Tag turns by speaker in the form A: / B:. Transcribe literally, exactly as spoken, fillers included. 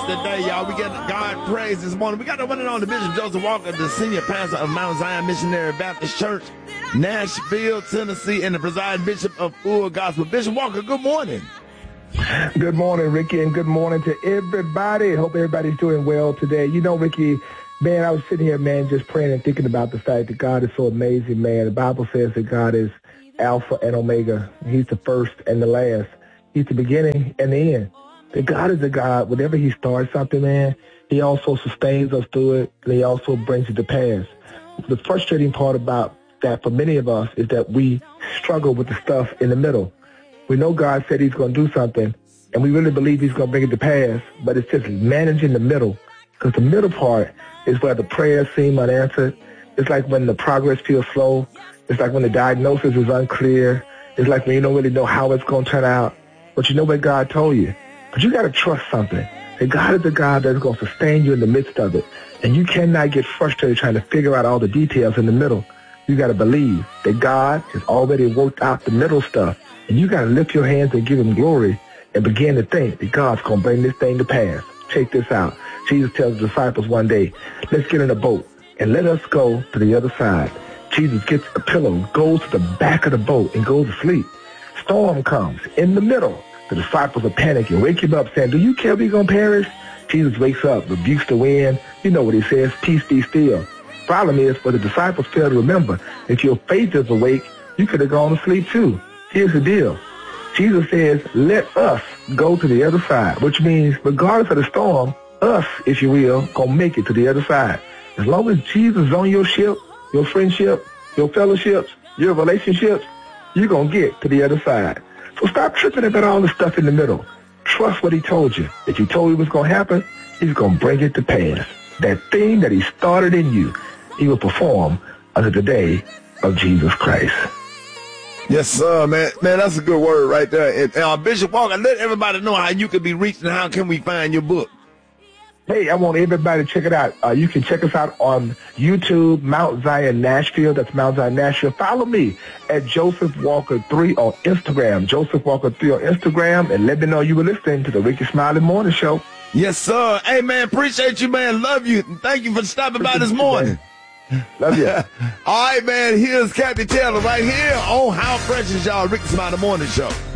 A: today, y'all. We get God praise this morning. We got the one and only Bishop Joseph Walker, the senior pastor of Mount Zion Missionary Baptist Church, Nashville, Tennessee, and the presiding bishop of Full Gospel. Bishop Walker, good morning.
B: Good morning, Ricky, and good morning to everybody. Hope everybody's doing well today. You know, Ricky, man, I was sitting here, man, just praying and thinking about the fact that God is so amazing, man. The Bible says that God is Alpha and Omega. He's the first and the last. He's the beginning and the end. That God is a God, whenever he starts something, man, he also sustains us through it, and he also brings it to pass. The frustrating part about that for many of us is that we struggle with the stuff in the middle. We know God said he's going to do something, and we really believe he's going to bring it to pass, but it's just managing the middle, because the middle part is where the prayers seem unanswered. It's like when the progress feels slow. It's like when the diagnosis is unclear. It's like when you don't really know how it's going to turn out, but you know what God told you. But you got to trust something. That God is a God that's going to sustain you in the midst of it, and you cannot get frustrated trying to figure out all the details in the middle. You got to believe that God has already worked out the middle stuff. And you got to lift your hands and give him glory and begin to think that God's going to bring this thing to pass. Check this out. Jesus tells the disciples one day, let's get in a boat and let us go to the other side. Jesus gets a pillow, goes to the back of the boat, and goes to sleep. Storm comes in the middle. The disciples are panicking, wake him up saying, do you care we're going to perish? Jesus wakes up, rebukes the wind. You know what he says, peace be still. Problem is, for the disciples fail to remember, if your faith is awake, you could have gone to sleep too. Here's the deal. Jesus says, let us go to the other side, which means regardless of the storm, us, if you will, going to make it to the other side. As long as Jesus is on your ship, your friendship, your fellowships, your relationships, you're going to get to the other side. So stop tripping about all the stuff in the middle. Trust what he told you. If he told you what's going to happen, he's going to bring it to pass. That thing that he started in you, he will perform unto the day of Jesus Christ.
A: Yes, sir, man. Man, that's a good word right there. And, uh, Bishop Walker, let everybody know how you can be reached and how can we find your book.
B: Hey, I want everybody to check it out. Uh, you can check us out on YouTube, Mount Zion Nashville. That's Mount Zion Nashville. Follow me at Joseph Walker three on Instagram. Joseph Walker three on Instagram. And let me know you were listening to the Ricky Smiley Morning Show.
A: Yes, sir. Hey, man, appreciate you, man. Love you. Thank you for stopping by this morning.
B: Love you.
A: All right, man. Here's Kathy Taylor right here on How Precious Y'all, Ricky Smiley Morning Show.